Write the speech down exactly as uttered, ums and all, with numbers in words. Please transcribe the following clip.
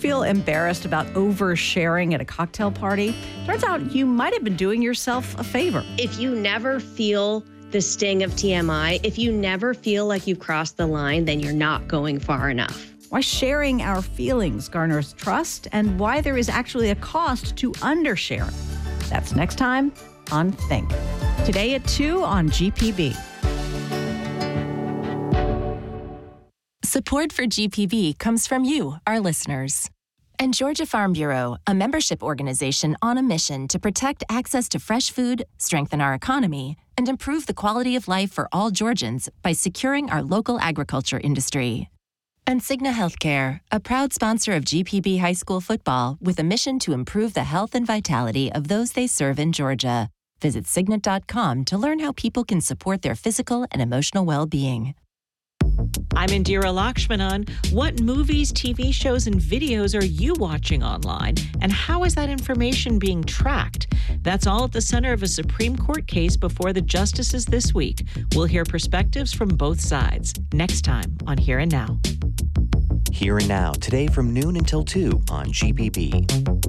feel embarrassed about oversharing at a cocktail party? Turns out you might have been doing yourself a favor. If you never feel the sting of T M I, if you never feel like you've crossed the line, then you're not going far enough. Why sharing our feelings garners trust and why there is actually a cost to undersharing. That's next time on Think. Today at two on G P B. Support for G P B comes from you, our listeners. And Georgia Farm Bureau, a membership organization on a mission to protect access to fresh food, strengthen our economy, and improve the quality of life for all Georgians by securing our local agriculture industry. And Cigna Healthcare, a proud sponsor of G P B High School football with a mission to improve the health and vitality of those they serve in Georgia. Visit Cigna dot com to learn how people can support their physical and emotional well-being. I'm Indira Lakshmanan. What movies, T V shows, and videos are you watching online? And how is that information being tracked? That's all at the center of a Supreme Court case before the justices this week. We'll hear perspectives from both sides next time on Here and Now. Here and Now, today from noon until two on G P B.